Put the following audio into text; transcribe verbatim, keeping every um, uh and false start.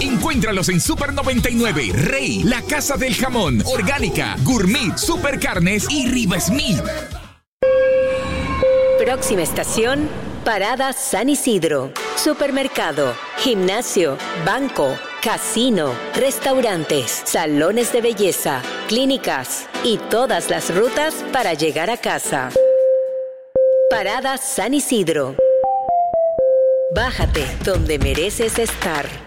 Encuéntralos en Super noventa y nueve, Rey, La Casa del Jamón, Orgánica, Gourmet, Super Carnes y Riva Smith. Próxima estación, Parada San Isidro. Supermercado, gimnasio, banco, casino, restaurantes, salones de belleza, clínicas y todas las rutas para llegar a casa. Parada San Isidro. Bájate donde mereces estar.